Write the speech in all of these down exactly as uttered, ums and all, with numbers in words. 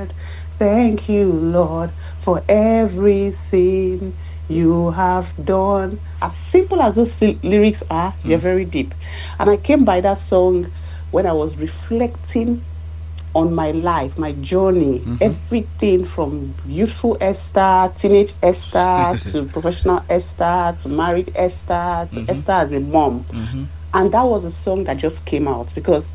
Lord. Thank you, Lord, for everything you have done. As simple as those ly- lyrics are, they're Mm. very deep. And I came by that song when I was reflecting on my life, my journey, Mm-hmm. everything from youthful Esther, teenage Esther, to professional Esther, to married Esther, to Mm-hmm. Esther as a mom. Mm-hmm. And that was a song that just came out because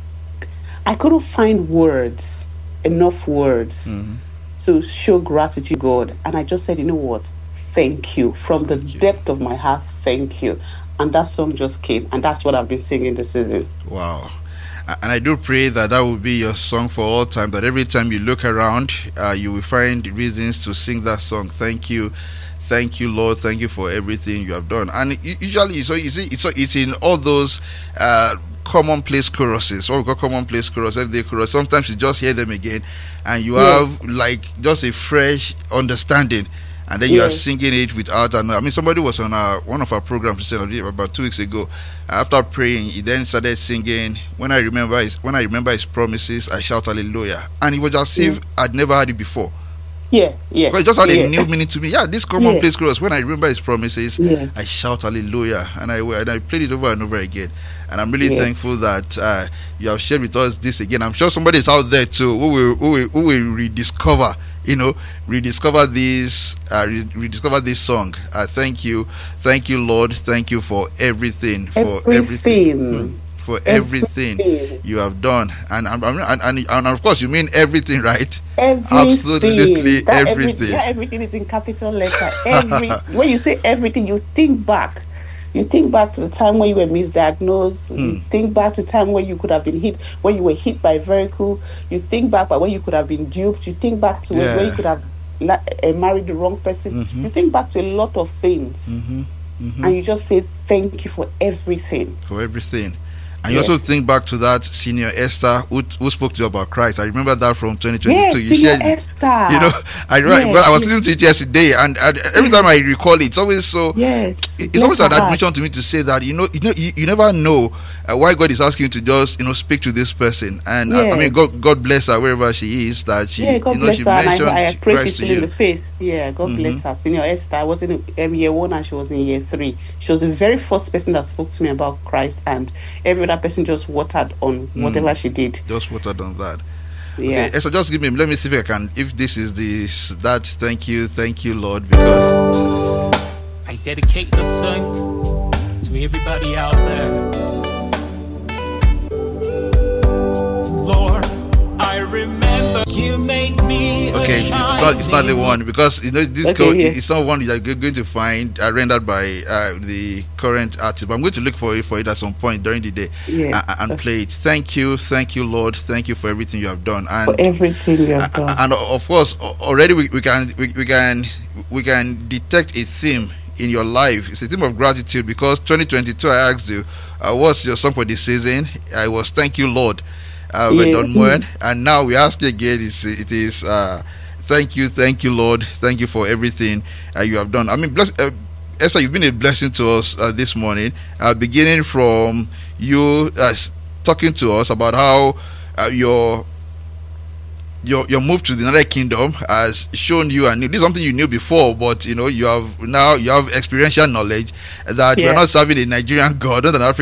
I couldn't find words, enough words Mm-hmm. to show gratitude to God. And I just said, you know what? Thank you. From the Thank you. depth of my heart, thank you. And that song just came. And that's what I've been singing this season. Wow. A- And I do pray that that will be your song for all time, that every time you look around, uh, you will find reasons to sing that song. Thank you. Thank you, Lord. Thank you for everything you have done. And u- usually, so you see, it's, it's in all those uh, commonplace choruses. What we call commonplace chorus, everyday chorus. Sometimes you just hear them again, and you Yes, have like just a fresh understanding, and then you are yes, singing it without. And I mean, somebody was on our, one of our programs recently, about two weeks ago. After praying, he then started singing. When I remember his, when I remember his promises, I shout hallelujah, and it was as yeah, if I'd never heard it before. yeah, yeah, Because it just had a yeah, new meaning to me. Yeah, this yeah, commonplace chorus. When I remember his promises, yes, I shout hallelujah, and I and I played it over and over again. And I'm really yes. thankful that uh, you have shared with us this again. I'm sure somebody is out there too who will who will, who will rediscover, you know, rediscover this, uh, re- rediscover this song. Uh, thank you, thank you, Lord. Thank you for everything, for everything. Hmm. Everything, For everything everything, you have done, and and, and and and of course you mean everything, right? Absolutely everything. That every everything. that everything is in capital letter. Every when you say everything, you think back. You think back to the time when you were misdiagnosed. You Hmm. think back to the time when you could have been hit, when you were hit by a vehicle. You think back by when you could have been duped. You think back to when, when you Yeah. could have la- uh, married the wrong person. Mm-hmm. You think back to a lot of things, Mm-hmm. Mm-hmm. and you just say thank you for everything. For everything. And you also Yes. think back to that senior Esther who, who spoke to you about Christ. I remember that from twenty twenty-two. Yes, You Senior shared, Esther. you know, I re- Yes, well, I was yes, listening to it yesterday, and, and every time I recall it, it's always so. yes. It's Bless always her an heart. admission to me to say that you know, you know, you, you never know uh, why God is asking you to just you know speak to this person. And uh, I mean, Yes. God, God bless her wherever she is. That she, Yeah, God you know, bless she her, and I, I mentioned pray she's Christ to still in you. the faith. Yeah, God Mm-hmm. bless her. Senior Esther, I was in um, year one and she was in year three. She was the very first person that spoke to me about Christ, and every other person just watered on whatever Mm, she did. just watered on that. Okay, Yeah. Esther, just give me. Let me see if I can. If this is this that. Thank you, thank you, Lord, because. I dedicate the song to everybody out there. Lord, I remember you made me a Okay, it's not it's not the shining one because you know this Okay, go, yeah. it's not one you're going to find uh, rendered by uh, the current artist. But I'm going to look for it for it at some point during the day Yeah. uh, and Okay. play it. Thank you, thank you, Lord, thank you for everything you have done. For And everything you have uh, done. and of course a- already we, we can we, we can we can detect a theme in your life. It's a theme of gratitude because twenty twenty-two I asked you uh, what's your song for this season. I was thank you, Lord, uh, by Don Yes. Moen, and now we ask you again. It's, it is uh, thank you, thank you, Lord, thank you for everything uh, you have done. I mean, bless, uh, Esther, you've been a blessing to us uh, this morning. Uh, beginning from you uh, s- talking to us about how uh, your your your move to the United Kingdom has shown you, and this is something you knew before, but you know you have now you have experiential knowledge that we are Yeah. not serving a Nigerian God, not an African